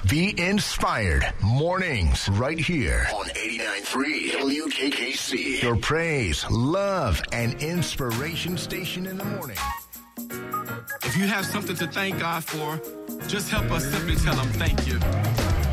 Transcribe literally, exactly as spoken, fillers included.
Be inspired. Mornings right here on eighty-nine point three W K K C. Your praise, love, and inspiration station in the morning. If you have something to thank God for, just help us simply tell him thank you.